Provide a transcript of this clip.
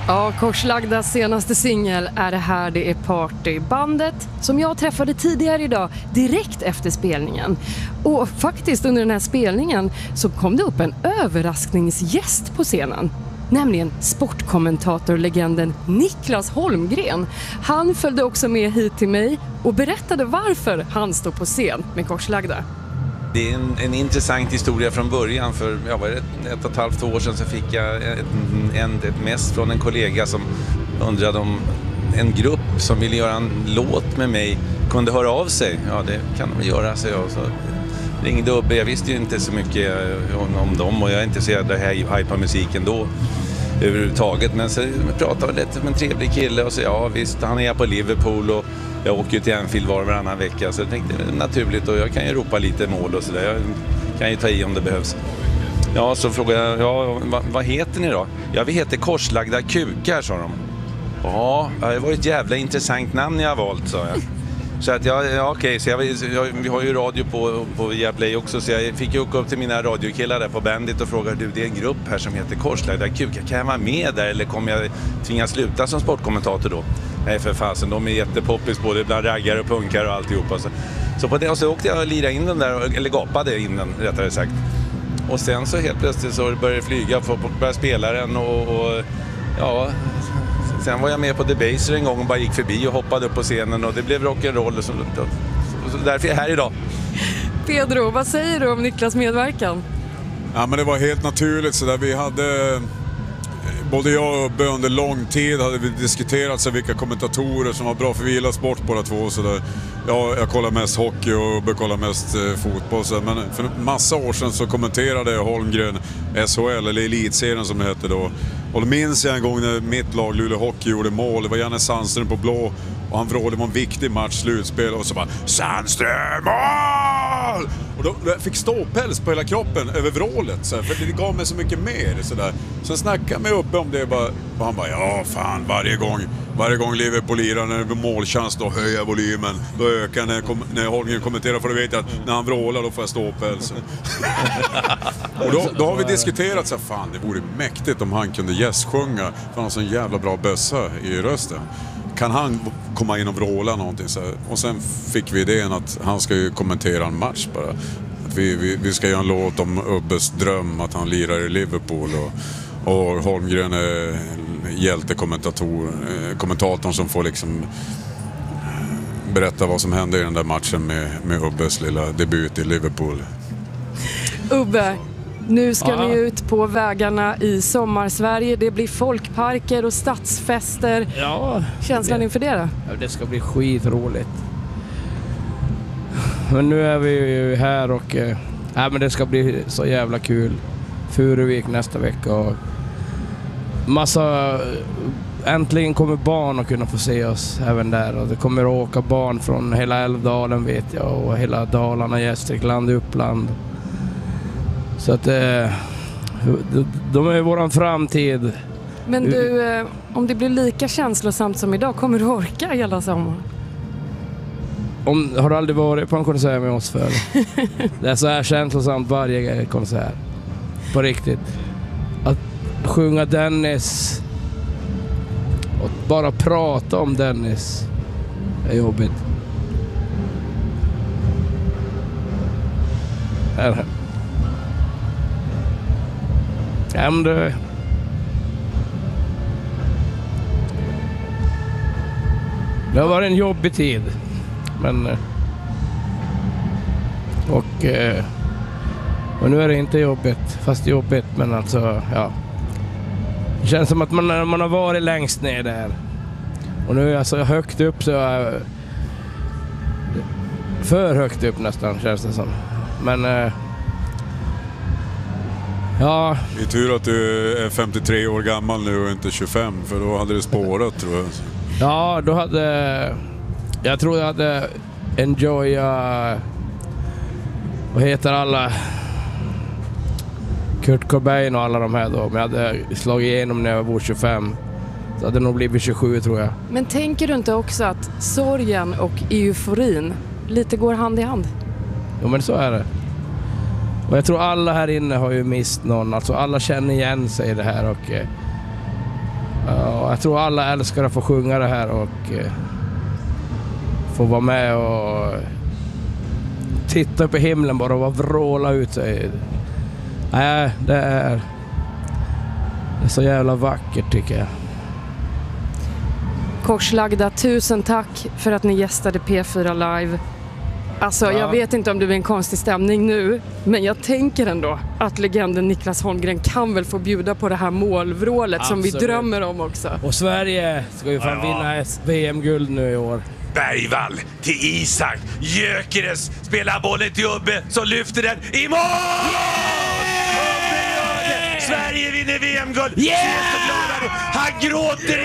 Ja, Korslagdas senaste singel Är det här det är party. Bandet som jag träffade tidigare idag direkt efter spelningen. Och faktiskt under den här spelningen så kom det upp en överraskningsgäst på scenen. Nämligen sportkommentatorlegenden Niklas Holmgren. Han följde också med hit till mig och berättade varför han står på scen med Korslagda. Det är en intressant historia från början. För ett och ett halvt år sedan så fick jag ett mess från en kollega som undrade om en grupp som ville göra en låt med mig kunde höra av sig. Ja, det kan de göra, så jag. Så ringde upp. Jag visste ju inte så mycket om dem och jag är inte så jävla hype musiken då överhuvudtaget. Men så pratade jag lite med en trevlig kille och så ja visst, han är på Liverpool och jag åker ju till Anfield varannan vecka, så jag tänkte det är naturligt och jag kan ju ropa lite mål och sådär. Jag kan ju ta i om det behövs. Ja, så frågade jag, ja, vad heter ni då? Ja, vi heter Korslagda kukar, sa de. Ja, det var ett jävla intressant namn jag har valt, sa jag. Så att okej, så vi har ju radio på Viaplay också, så jag fick ju åka upp till mina radiokillar där på Bandit och fråga, du, det är en grupp här som heter Korslagda kukar, kan jag vara med där eller kommer jag tvingas sluta som sportkommentator då? Nej, för fasen, de är jättepoppis både bland raggare och punkar och alltihopa. Så på det, och så åkte jag och lirade in den där, eller gapade in den rättare sagt. Och sen så helt plötsligt så började jag flyga för att börja spela den och ja, sen var jag med på The Baser en gång och bara gick förbi och hoppade upp på scenen och det blev rock'n'roll och så därför är jag här idag. Pedro, vad säger du om Niklas medverkan? Ja, men det var helt naturligt så där vi hade... Både jag och Ubbe under lång tid hade vi diskuterat så vilka kommentatorer som var bra för vi gillar sport båda två. Så där. Jag kollar mest hockey och Ubbe kollar mest fotboll. Så. Men för en massa år sedan så kommenterade Holmgren SHL, eller Elitserien som det hette då. Och då minns jag en gång när mitt lag Luleå Hockey gjorde mål. Det var Janne Sandström på blå och han vrålade, det var en viktig match, slutspel, och så bara Sandström mål! Och då fick ståpäls på hela kroppen över vrålet så här, för det gav mig så mycket mer så där. Så snackade mig uppe om det bara, och han bara, ja fan, varje gång Liverpool lirar när det blir målchans då höjer volymen, då ökar när Holmgren kommenterar, för då vet jag att när han vrålar då får jag ståpäls. Och då har vi diskuterat så här, fan det vore mäktigt om han kunde gästsjunga, för han har så en jävla bra bössa i rösten. Kan han komma in och vråla någonting så här. Och sen fick vi idén att han ska ju kommentera en match bara. Att vi ska göra en låt om Ubbes dröm att han lirar i Liverpool och Holmgren är hjältekommentatorn som får liksom berätta vad som hände i den där matchen med Ubbes lilla debut i Liverpool. Ubbe, nu ska ni ut på vägarna i sommarsverige. Det blir folkparker och stadsfester. Ja, känslan inför det då? Ja, det ska bli skitroligt. Men nu är vi ju här och men det ska bli så jävla kul. Furuvik nästa vecka och äntligen kommer barn att kunna få se oss även där, och det kommer att åka barn från hela Älvdalen vet jag, och hela Dalarna, Gästrikland, Uppland. Så att de är våran framtid. Men du, om det blir lika känslosamt som idag, kommer du orka hela sommaren? Har du aldrig varit på en konsert med oss för? Det är så här känslosamt varje konsert. På riktigt. Att sjunga Dennis och bara prata om Dennis är jobbigt. Här. Ja, men det har varit en jobbig tid. Men och nu är det inte jobbigt, fast jobbigt, men alltså ja. Det känns som att man har varit längst ner där. Och nu är jag så högt upp så jag för högt upp nästan, känns det som. Men ja. Det är tur att du är 53 år gammal nu och inte 25, för då hade det spårat tror jag. Ja, då hade jag tror jag hade vad heter alla, Kurt Cobain och alla de här då, men jag hade slagit igenom när jag var 25. Så hade det nog blivit 27 tror jag. Men tänker du inte också att sorgen och euforin lite går hand i hand? Jo, men så är det. Och jag tror alla här inne har ju mist någon. Alltså alla känner igen sig i det här. Och Ja, jag tror alla älskar att få sjunga det här och få vara med och titta upp i himlen bara och vråla ut sig. Nej, det är så jävla vackert tycker jag. Korslagda, tusen tack för att ni gästade P4 Live. Alltså, jag vet inte om det blir en konstig stämning nu, men jag tänker ändå att legenden Niklas Holmgren kan väl få bjuda på det här målvrålet. Absolut. Som vi drömmer om också. Och Sverige ska ju fan vinna VM-guld nu i år. Bergvall till Isak. Gyökeres spelar bollen till Ubbe som lyfter den i mål! Ubbe gör det! Sverige vinner VM-guld! Han gråter